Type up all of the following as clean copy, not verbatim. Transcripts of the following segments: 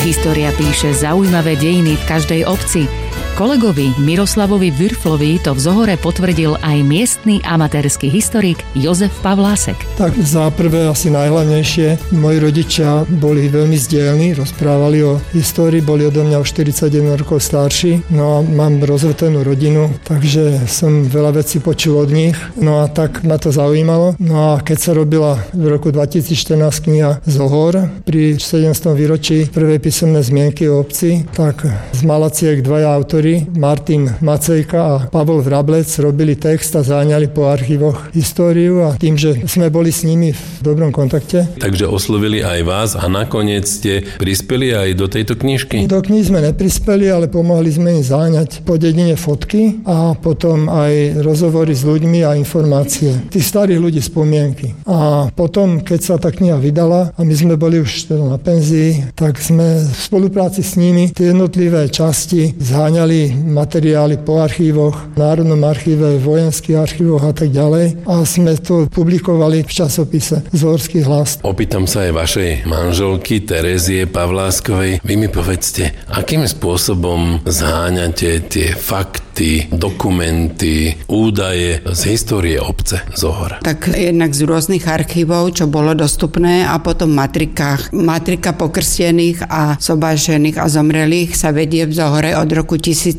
História píše zaujímavé dejiny v každej obci. Kolegovi Miroslavovi Würflovi to v Zohore potvrdil aj miestny amatérsky historik Jozef Pavlásek. Tak za prvé asi najhlavnejšie, moji rodičia boli veľmi zdielni, rozprávali o histórii, boli odo mňa o 41 rokov starší, no a mám rozvetenú rodinu, takže som veľa vecí počul od nich, no a tak ma to zaujímalo. No a keď sa robila v roku 2014 kniha Zohor pri 700. výročí prvej písomnej zmienky o obci, tak z Malaciek dvaja autori, Martin Macejka a Pavol Vrablec, robili text a záňali po archívoch históriu a tým, že sme boli s nimi v dobrom kontakte. Takže oslovili aj vás a nakoniec ste prispeli aj do tejto knižky? Do knihy sme neprispeli, ale pomohli sme im záňať po dedine fotky a potom aj rozhovory s ľuďmi a informácie. Tých starých ľudí spomienky. A potom, keď sa tá kniha vydala a my sme boli už na penzii, tak sme v spolupráci s nimi tie jednotlivé časti zháňali materiály po archívoch, v Národnom archíve, vojenských archívoch a tak ďalej a sme to publikovali v časopise Zohorský hlas. Opýtam sa aj vašej manželky Terézie Pavláskovej. Vy mi povedzte, akým spôsobom zháňate tie fakty, dokumenty, údaje z histórie obce Zohor? Tak jednak z rôznych archívov, čo bolo dostupné a potom matrikách. Matrika pokrstených a sobášených a zomrelých sa vedie v Zohore od roku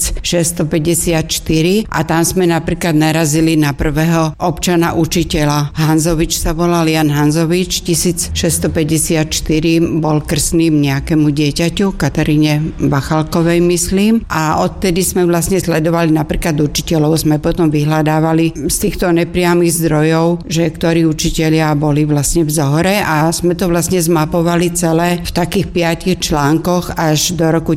1654 a tam sme napríklad narazili na prvého občana učiteľa. Hanzovič sa volal Jan Hanzovič, 1654 bol krstným nejakému dieťaťu, Kataríne Bachalkovej myslím, a odtedy sme vlastne sledovali napríklad učiteľov, sme potom vyhľadávali z týchto nepriamých zdrojov, že ktorí učitelia boli vlastne v Zohore a sme to vlastne zmapovali celé v takých 5 článkoch až do roku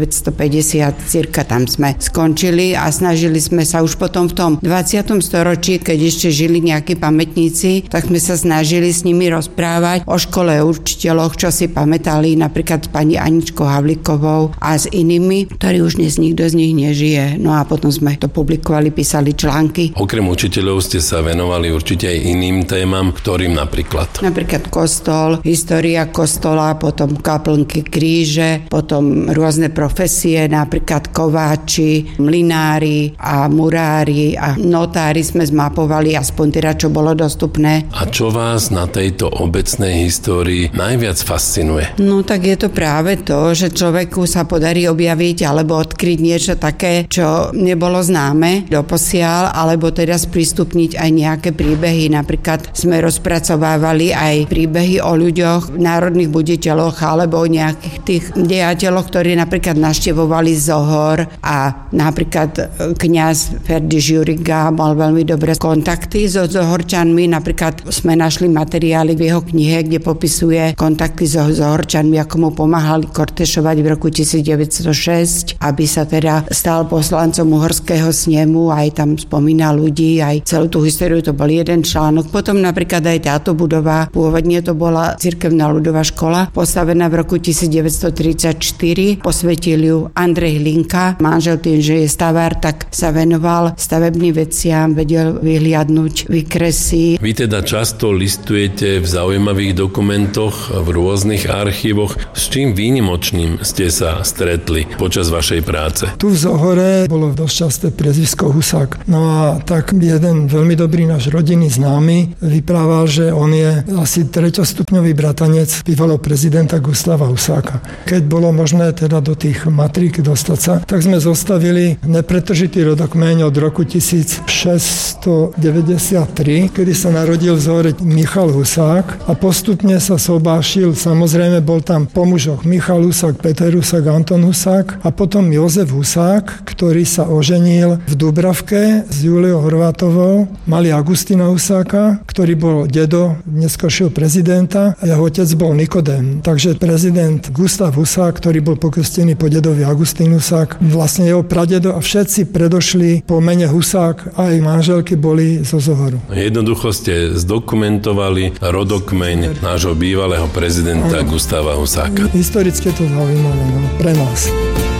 1950 cirka tam sme skončili a snažili sme sa už potom v tom 20. storočí, keď ešte žili nejakí pamätníci, tak sme sa snažili s nimi rozprávať o škole učiteľoch, čo si pamätali napríklad s pani Aničkou Havlíkovou a s inými, ktorí už dnes nikto z nich nežije. No a potom sme to publikovali, písali články. Okrem učiteľov ste sa venovali určite aj iným témam, ktorým napríklad? Napríklad kostol, história kostola, potom kaplnky, kríže, potom rôzne profesie, napríklad kováči, mlynári a murári a notári sme zmapovali aspoň teda, čo bolo dostupné. A čo vás na tejto obecnej histórii najviac fascinuje? No tak je to práve to, že človeku sa podarí objaviť alebo odkryť niečo také, čo nebolo známe doposiaľ, alebo teda sprístupniť aj nejaké príbehy. Napríklad sme rozpracovávali aj príbehy o ľuďoch, národných buditeľoch alebo o nejakých tých dejateľoch, ktorí napríklad navštevovali Zohor a napríklad kňaz Ferdi Žuriga mal veľmi dobré kontakty so Zohorčanmi. Napríklad sme našli materiály v jeho knihe, kde popisuje kontakty so Zohorčanmi, ako mu pomáhali kortešovať v roku 1906, aby sa teda stal poslancom uhorského snemu, aj tam spomína ľudí, aj celú tú históriu, to bol jeden článok. Potom napríklad aj táto budova, pôvodne to bola cirkevná ľudová škola, postavená v roku 1934, posvetil ju Andrej Hlinka. Manžel tým, že je stavár, tak sa venoval stavebným veciam, vedel vyhliadnúť výkresy. Vy teda často listujete v zaujímavých dokumentoch, v rôznych archívoch. S čím výnimočným ste sa stretli počas vašej práce? Tu v Zohore bolo dosť časté priezvisko Husák. No a tak jeden veľmi dobrý náš rodinný známy vyprával, že on je asi 3-stupňový bratanec bývalého prezidenta Gustáva Husáka. Keď bolo možné teda do tých matrík dostať sa, tak sme zostavili nepretržitý rodokmeň od roku 1693, kedy sa narodil v Zohore Michal Husák a postupne sa sobášil, samozrejme bol tam po mužoch Michal Husák, Peter Husák, Anton Husák a potom Jozef Husák, ktorý sa oženil v Dubravke s Juliou Horvátovou. Mali Agustína Husáka, ktorý bol dedo neskôršieho prezidenta a jeho otec bol Nikodém. Takže prezident Gustav Husák, ktorý bol pokrstený po dedovi Agustín Husák, vlastne jeho pradedo a všetci predošli po mene Husák a aj manželky boli zo Zohoru. Jednoducho ste zdokumentovali rodokmeň nášho bývalého prezidenta Gustáva Husáka. Historicky je to zaujímavé, pre nás.